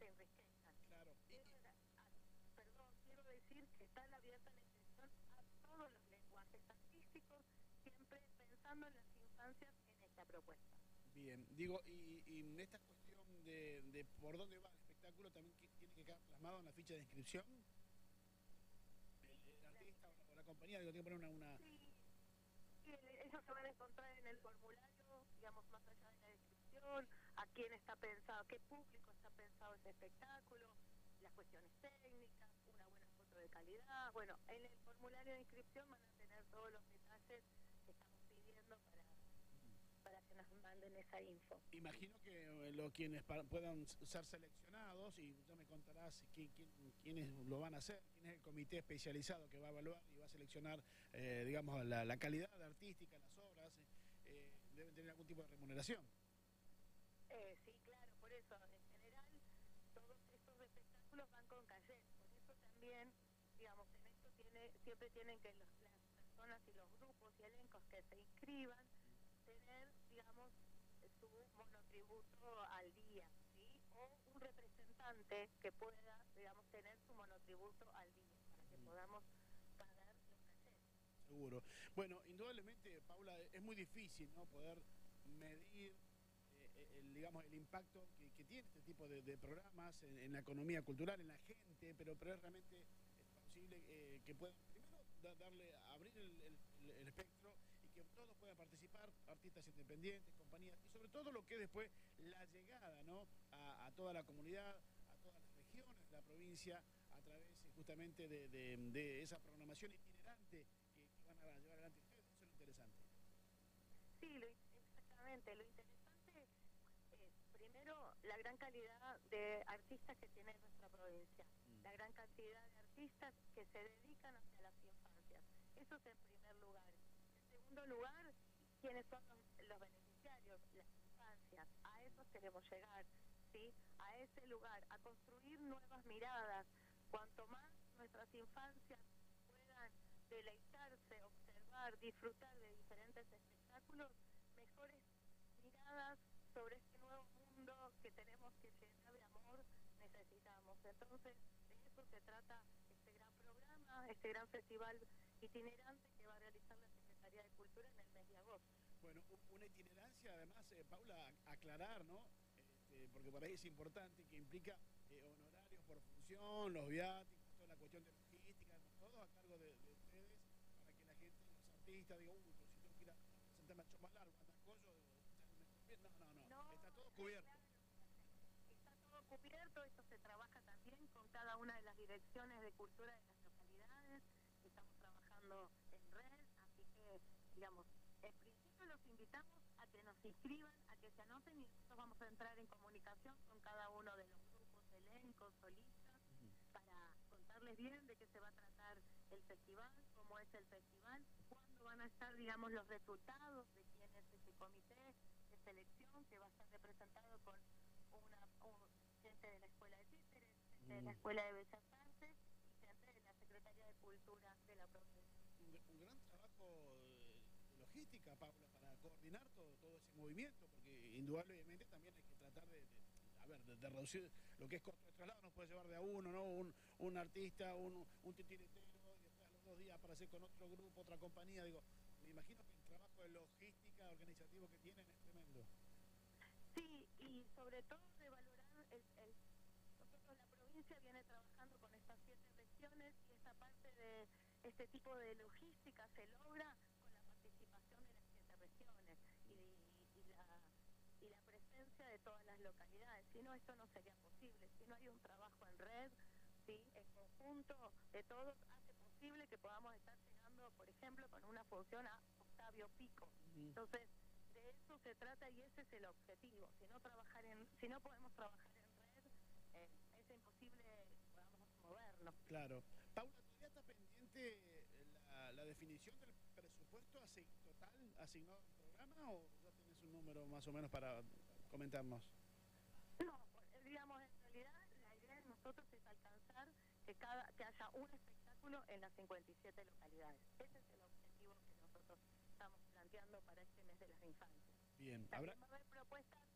se enriquezcan. Claro. Quiero decir que está abierta la inscripción a todos los lenguajes artísticos, siempre pensando en las infancias en esta propuesta. Bien, digo, y en esta cuestión de por dónde va el espectáculo, también tiene que quedar plasmado en la ficha de inscripción. El artista o la compañía, digo, tiene que poner una... Sí, ellos se van a encontrar en el formulario, digamos, más allá de la descripción, a quién está pensado, qué público está pensado ese espectáculo, las cuestiones técnicas, una buena foto de calidad. Bueno, en el formulario de inscripción van a tener todos los detalles que estamos pidiendo para que nos manden esa info. Imagino que quienes puedan ser seleccionados, y ya me contarás quiénes lo van a hacer, quién es el comité especializado que va a evaluar y va a seleccionar, digamos, la calidad artística, las obras, deben tener algún tipo de remuneración. Sí, claro, por eso, en general, todos estos espectáculos van con calle, por eso también, digamos, en esto siempre tienen que las personas y los grupos y elencos que se inscriban tener, digamos, su monotributo al día, ¿sí? O un representante que pueda, digamos, tener su monotributo al día, para que podamos pagar los cachés. Seguro. Bueno, indudablemente, Paula, es muy difícil, ¿no?, poder medir digamos, el impacto que tiene este tipo de programas en la economía cultural, en la gente, pero es realmente posible que puedan, primero, abrir el espectro y que todos puedan participar, artistas independientes, compañías, y sobre todo lo que es después la llegada, ¿no?, a toda la comunidad, a todas las regiones de la provincia, a través justamente de esa programación itinerante que van a llevar adelante ustedes. Eso es lo interesante. Sí, exactamente. Lo interesante es, primero, la gran calidad de artistas que tiene nuestra provincia, la gran cantidad de artistas que se dedican hacia las infancias. Eso es en primer lugar. En segundo lugar, quiénes son los beneficiarios, las infancias. A eso queremos llegar, ¿sí? A ese lugar, a construir nuevas miradas. Cuanto más nuestras infancias puedan deleitarse, observar, disfrutar de diferentes espectáculos, mejores miradas sobre este nuevo mundo que tenemos que llenar de amor necesitamos. Entonces, de eso se trata este gran programa, este gran festival itinerante que va a realizar la Secretaría de Cultura en el mes de agosto. Bueno, una itinerancia, además, Paula, aclarar, ¿no? Porque por ahí es importante, que implica honorarios por función, los viáticos, toda la cuestión de logística, todo a cargo de ustedes, para que la gente, los artistas, digan, pero si tengo que ir a presentarme a Chomalar, Guanacollo, no, está todo cubierto. Claro, está todo cubierto, esto se trabaja también con cada una de las direcciones de cultura de las localidades, estamos trabajando en red, así que, digamos, en principio los invitamos a que nos inscriban, a que se anoten y nosotros vamos a entrar en comunicación con cada uno de los grupos, elencos, solistas, para contarles bien de qué se va a tratar el festival, cómo es el festival, cuándo van a estar, digamos, los resultados de quién es ese comité de selección que va a estar representado con gente de la Escuela de Títeres, gente de la Escuela de Bellas Artes y gente de la Secretaría de Cultura de la provincia. Un gran trabajo de logística, Paula, para coordinar todo ese movimiento, porque indudablemente también hay que tratar de reducir lo que es costo de traslado. No puede llevar de a uno, ¿no? Un artista, un titiritero, y después a los 2 días aparecer con otro grupo, otra compañía. Digo, me imagino que el trabajo de logística organizativo que tienen es tremendo. Sí, y sobre todo de valorar nosotros, la provincia viene trabajando con estas 7 regiones y esta parte de este tipo de logística se logra con la participación de las 7 regiones y la presencia de todas las localidades. Si no, esto no sería posible. Si no hay un trabajo en red, ¿sí?, en conjunto de todos, hace posible que podamos estar llegando, por ejemplo, con una función a Octavio Pico. Entonces, de eso se trata y ese es el objetivo. Si no podemos trabajar en red, es imposible que podamos movernos. Claro. Paula, ¿todavía está pendiente la definición del presupuesto total asignado al programa, o ya tenés un número más o menos para comentarnos? No, digamos, en realidad la idea de nosotros es alcanzar que haya un espectáculo en las 57 localidades. Ese es el objetivo que nosotros estamos planteando para este mes de las infancias. Bien, También va a haber propuestas